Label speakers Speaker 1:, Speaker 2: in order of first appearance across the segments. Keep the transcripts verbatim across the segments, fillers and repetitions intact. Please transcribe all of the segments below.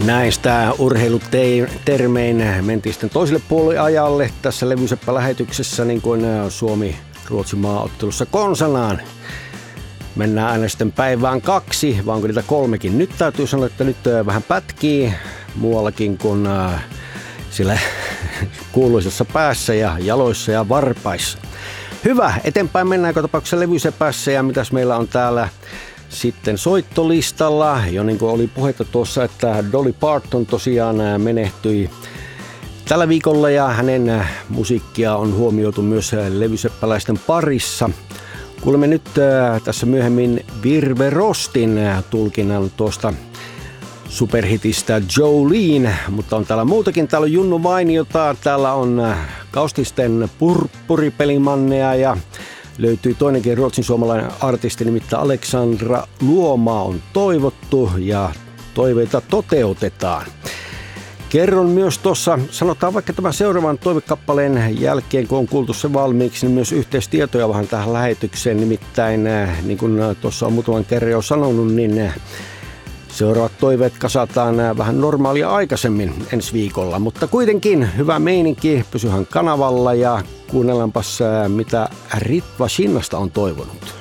Speaker 1: Näistä urheilutermein mentiin sitten toiselle puoliajalle tässä Levyseppä-lähetyksessä, niin kuin Suomi-Ruotsi maaottelussa konsanaan. Mennään aina sitten päivään kaksi, vai onko niitä kolmekin? Nyt täytyy sanoa, että nyt vähän pätkii muuallakin kuin sillä kuuluisessa päässä ja jaloissa ja varpaissa. Hyvä, eteenpäin mennään joka tapauksessa Levysepässä, ja mitäs meillä on täällä sitten soittolistalla. Jo niin kuin oli puhetta tuossa, että Dolly Parton tosiaan menehtyi tällä viikolla, ja hänen musiikkia on huomioitu myös levyseppäläisten parissa. Kuulemme nyt tässä myöhemmin Virve Rostin tulkinnan tuosta superhitistä Jolene, mutta on täällä muutakin. Täällä on Junnu Vainiota, täällä on Kaustisten Purppuripelimanneja ja löytyy toinenkin ruotsin suomalainen artisti, nimittäin Aleksandra Luomaa on toivottu ja toiveita toteutetaan. Kerron myös tuossa, sanotaan vaikka tämän seuraavan toivekappaleen jälkeen, kun on kuultu se valmiiksi, niin myös yhteistietoja vähän tähän lähetykseen. Nimittäin, niin kuin tuossa on muutaman kerran jo sanonut, niin seuraavat toiveet kasataan vähän normaalia aikaisemmin ensi viikolla. Mutta kuitenkin hyvä meininki, pysyhän kanavalla ja kuunnellaanpas, mitä Ritva Shinnasta on toivonut.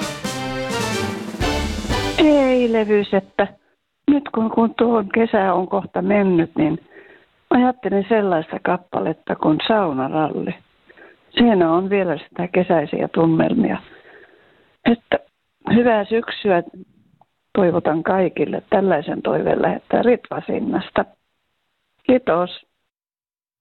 Speaker 2: Ei Levyseppä. Nyt kun, kun tuon kesä on kohta mennyt, niin ajattelin sellaista kappaletta kuin Saunaralli. Siinä on vielä sitä kesäisiä tunnelmia. Että hyvää syksyä toivotan kaikille. Tällaisen toiveen lähettää Ritva Shinnasta. Kiitos.